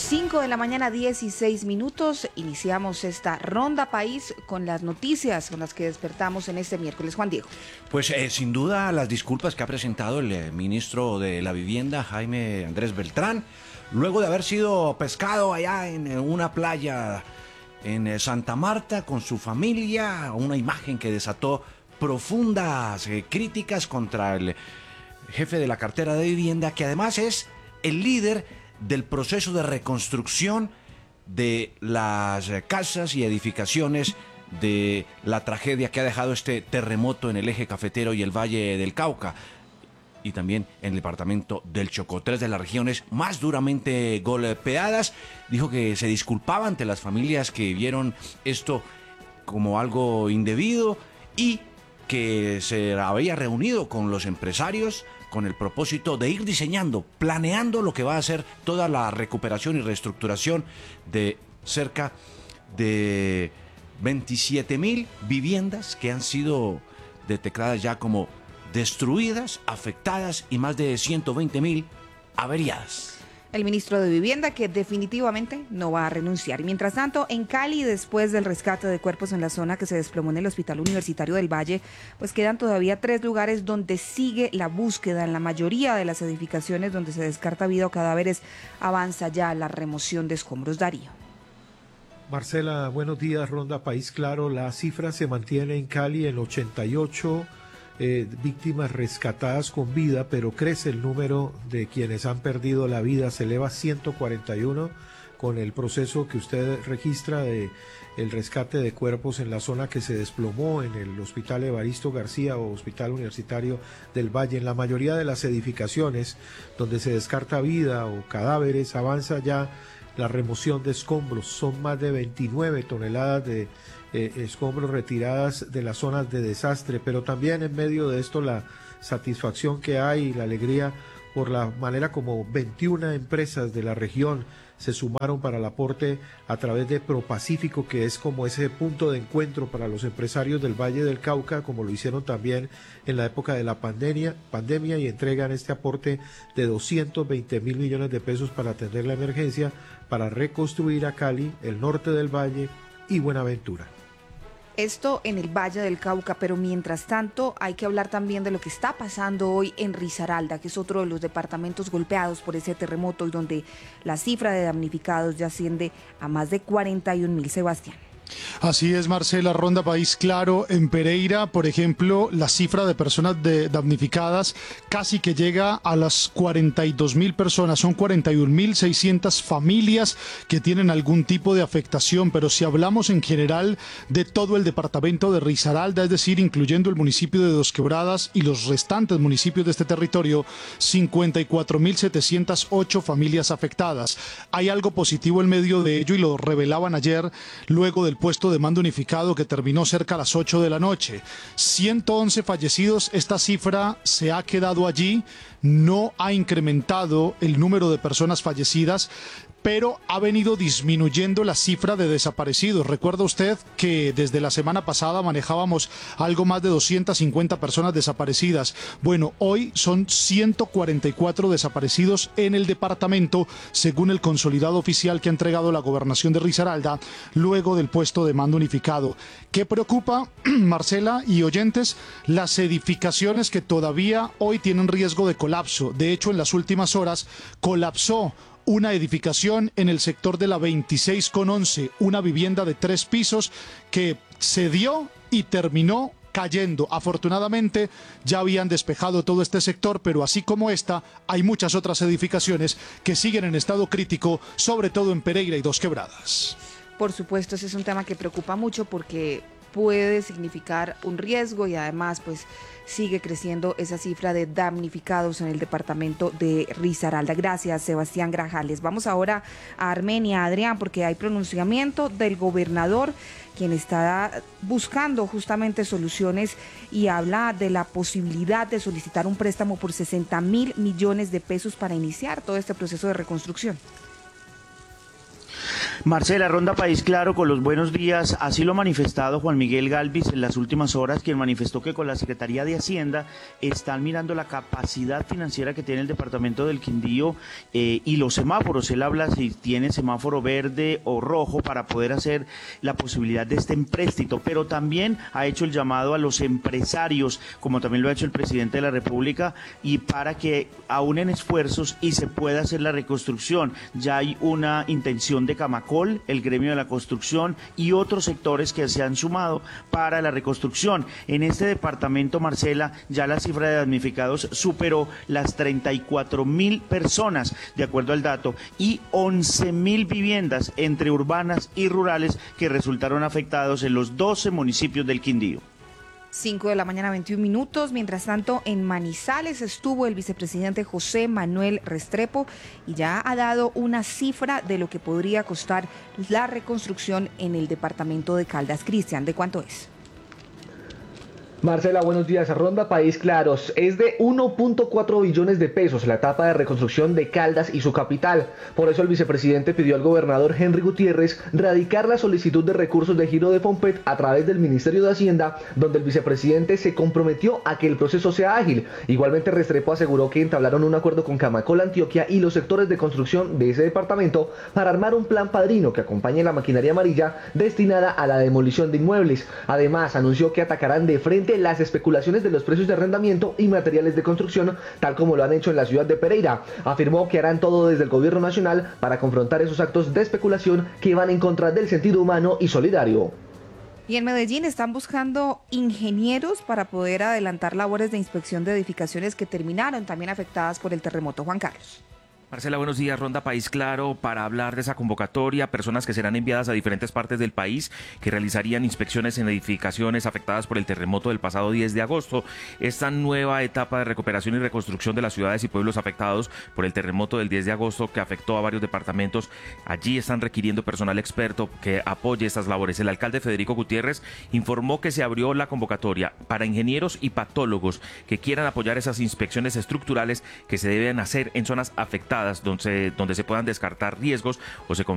5 de la mañana, 16 minutos. Iniciamos esta ronda país con las noticias con las que despertamos en este miércoles. Juan Diego. Pues sin duda las disculpas que ha presentado el ministro de la Vivienda, Jaime Andrés Beltrán, luego de haber sido pescado allá en una playa en Santa Marta con su familia, una imagen que desató profundas críticas contra el jefe de la cartera de vivienda, que además es el líder del proceso de reconstrucción de las casas y edificaciones de la tragedia que ha dejado este terremoto en el eje cafetero y el Valle del Cauca, y también en el departamento del Chocó, 3 de las regiones más duramente golpeadas. Dijo que se disculpaba ante las familias que vieron esto como algo indebido y que se había reunido con los empresarios con el propósito de ir diseñando, planeando lo que va a ser toda la recuperación y reestructuración de cerca de 27,000 viviendas que han sido detectadas ya como destruidas, afectadas, y más de 120,000 averiadas. El ministro de Vivienda, que definitivamente no va a renunciar. Mientras tanto, en Cali, después del rescate de cuerpos en la zona que se desplomó en el Hospital Universitario del Valle, pues quedan todavía 3 lugares donde sigue la búsqueda. En la mayoría de las edificaciones donde se descarta vida o cadáveres avanza ya la remoción de escombros. Darío. Marcela, buenos días. Ronda País Claro. La cifra se mantiene en Cali en 88 víctimas rescatadas con vida, pero crece el número de quienes han perdido la vida, se eleva a 141 con el proceso que usted registra de el rescate de cuerpos en la zona que se desplomó en el Hospital Evaristo García o Hospital Universitario del Valle. En la mayoría de las edificaciones donde se descarta vida o cadáveres avanza ya la remoción de escombros. Son más de 29 toneladas de escombros retiradas de las zonas de desastre, pero también en medio de esto la satisfacción que hay y la alegría por la manera como 21 empresas de la región se sumaron para el aporte a través de ProPacífico, que es como ese punto de encuentro para los empresarios del Valle del Cauca, como lo hicieron también en la época de la pandemia, y entregan este aporte de 220,000 millones de pesos para atender la emergencia, para reconstruir a Cali, el norte del Valle y Buenaventura. Esto en el Valle del Cauca, pero mientras tanto hay que hablar también de lo que está pasando hoy en Risaralda, que es otro de los departamentos golpeados por ese terremoto y donde la cifra de damnificados ya asciende a más de 41,000. Sebastián. Así es, Marcela. Ronda País Claro. En Pereira, por ejemplo, la cifra de personas damnificadas casi que llega a las 42,000 personas. Son 41,600 familias que tienen algún tipo de afectación, pero si hablamos en general de todo el departamento de Risaralda, es decir, incluyendo el municipio de Dos Quebradas y los restantes municipios de este territorio, 54,708 familias afectadas. Hay algo positivo en medio de ello y lo revelaban ayer luego del puesto de mando unificado que terminó cerca a las 8 de la noche. 111 fallecidos, esta cifra se ha quedado allí, no ha incrementado el número de personas fallecidas, pero ha venido disminuyendo la cifra de desaparecidos. Recuerda usted que desde la semana pasada manejábamos algo más de 250 personas desaparecidas. Bueno, hoy son 144 desaparecidos en el departamento, según el consolidado oficial que ha entregado la gobernación de Risaralda, luego del puesto de mando unificado. ¿Qué preocupa, Marcela y oyentes? Las edificaciones que todavía hoy tienen riesgo de colapso. De hecho, en las últimas horas colapsó una edificación en el sector de la 26 con 11, una vivienda de 3 pisos que se dio y terminó cayendo. Afortunadamente ya habían despejado todo este sector, pero así como esta, hay muchas otras edificaciones que siguen en estado crítico, sobre todo en Pereira y Dos Quebradas. Por supuesto, ese es un tema que preocupa mucho porque puede significar un riesgo y además pues sigue creciendo esa cifra de damnificados en el departamento de Risaralda. Gracias, Sebastián Grajales. Vamos ahora a Armenia, Adrián, porque hay pronunciamiento del gobernador, quien está buscando justamente soluciones y habla de la posibilidad de solicitar un préstamo por 60,000 millones de pesos para iniciar todo este proceso de reconstrucción. Marcela, Ronda País Claro, con los buenos días. Así lo ha manifestado Juan Miguel Galvis en las últimas horas, quien manifestó que con la Secretaría de Hacienda están mirando la capacidad financiera que tiene el departamento del Quindío y los semáforos. Él habla si tiene semáforo verde o rojo para poder hacer la posibilidad de este empréstito, pero también ha hecho el llamado a los empresarios, como también lo ha hecho el presidente de la República, y para que aúnen esfuerzos y se pueda hacer la reconstrucción. Ya hay una intención de Camacol, el gremio de la construcción y otros sectores que se han sumado para la reconstrucción. En este departamento, Marcela, ya la cifra de damnificados superó las 34.000 personas, de acuerdo al dato, y 11.000 viviendas entre urbanas y rurales que resultaron afectados en los 12 municipios del Quindío. 5 de la mañana, 21 minutos. Mientras tanto, en Manizales estuvo el vicepresidente José Manuel Restrepo y ya ha dado una cifra de lo que podría costar la reconstrucción en el departamento de Caldas. Cristian, ¿de cuánto es? Marcela, buenos días. Ronda País Claros. Es de 1.4 billones de pesos la etapa de reconstrucción de Caldas y su capital. Por eso el vicepresidente pidió al gobernador Henry Gutiérrez radicar la solicitud de recursos de giro de Fompet a través del Ministerio de Hacienda, donde el vicepresidente se comprometió a que el proceso sea ágil. Igualmente, Restrepo aseguró que entablaron un acuerdo con Camacol Antioquia y los sectores de construcción de ese departamento para armar un plan padrino que acompañe la maquinaria amarilla destinada a la demolición de inmuebles. Además, anunció que atacarán de frente las especulaciones de los precios de arrendamiento y materiales de construcción, tal como lo han hecho en la ciudad de Pereira. Afirmó que harán todo desde el gobierno nacional para confrontar esos actos de especulación que van en contra del sentido humano y solidario. Y en Medellín están buscando ingenieros para poder adelantar labores de inspección de edificaciones que terminaron también afectadas por el terremoto. Juan Carlos. Marcela, buenos días. Ronda País Claro para hablar de esa convocatoria, personas que serán enviadas a diferentes partes del país que realizarían inspecciones en edificaciones afectadas por el terremoto del pasado 10 de agosto. Esta nueva etapa de recuperación y reconstrucción de las ciudades y pueblos afectados por el terremoto del 10 de agosto que afectó a varios departamentos. Allí están requiriendo personal experto que apoye estas labores. El alcalde Federico Gutiérrez informó que se abrió la convocatoria para ingenieros y patólogos que quieran apoyar esas inspecciones estructurales que se deben hacer en zonas afectadas donde se puedan descartar riesgos o se